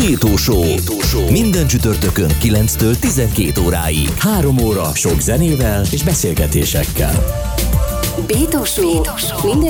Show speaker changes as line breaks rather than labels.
Bétó Show. Minden csütörtökön 9-től 12 óráig. 3 óra sok zenével és beszélgetésekkel.
Bétó Show. Minden